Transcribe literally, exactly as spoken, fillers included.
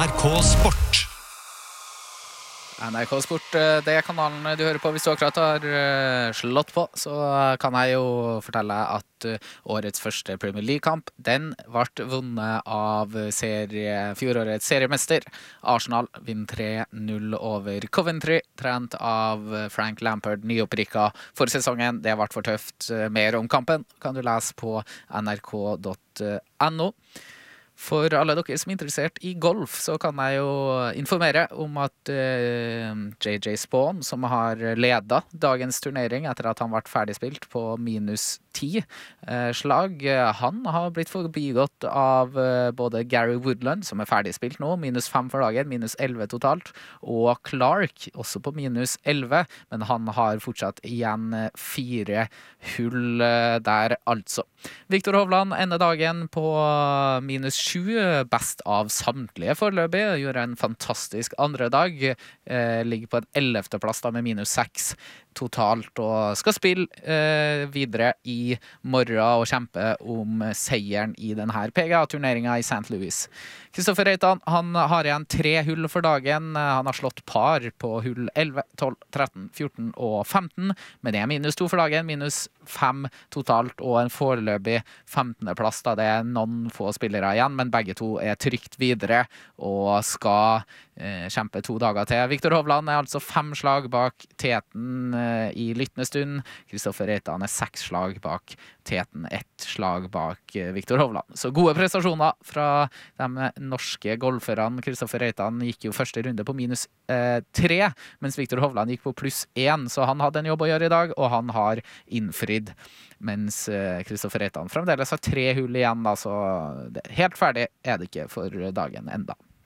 N R K Sport. N R K Sport, det er kanalen du hører på. Hvis du akkurat har eh, slått på, så kan jeg jo fortelle at eh, årets første Premier League-kamp, den ble vunnet av serie, fjorårets seriemester. Arsenal vinner tre null over Coventry, trent av Frank Lampard, nyopprykka for sesongen. Det ble for tøft. Mer om kampen kan du lese på N R K punktum no. For alle dere som er interessert i golf, så kan jeg jo informere om at uh, J J Spawn, som har ledet dagens turnering etter at han ble ferdigspilt på minus ti uh, slag, han har blitt forbigått av uh, både Gary Woodland, som er ferdigspilt nå, minus fem for dagen, minus elleve totalt, og Clark, også på minus elleve, men han har fortsatt igjen fire hull uh, der altså. Victor Hovland ender dagen på minus sju, best av samtlige foreløpig, gjør en fantastisk andre dag, eh, ligger på en ellevte plass da med minus seks totalt, og skal spille eh, videre i morgen og kjempe om seieren i denne P G A-turneringen i Saint Louis. Kristoffer Reitan, han har igjen tre hull for dagen. Han har slått par på hull elleve, tolv, tretten, fjorten og femten, men det er minus to for dagen, minus fem totalt, og en foreløpig femtende plass da. Det er noen få spillere igjen, men begge to er trygt videre og skal eh, kjempe to dager til. Victor Hovland er altså fem slag bak teten eh, i lyttende stund. Kristoffer Reitan er seks slag bak teten, ett slag bak eh, Victor Hovland. Så gode prestasjoner fra de norske golferne. Kristoffer Reitan gikk jo første runde på minus eh, tre, mens Victor Hovland gikk på pluss én, så han hadde en jobb å gjøre i dag, og han har innfridd. Mens Kristoffer Reitan fremdeles har tre hull igjen, da, så det, helt ferdig er det ikke for dagen enda.